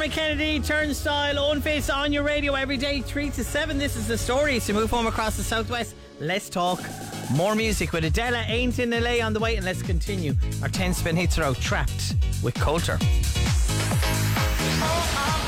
Kennedy, Turnstile, Owen Face on your radio every day, 3 to 7. This is the story. So move home across the southwest. Let's talk more music with Adela. Ain't in LA on the way, and let's continue our 10 spin hits are out. Trapped with Coulter. Oh,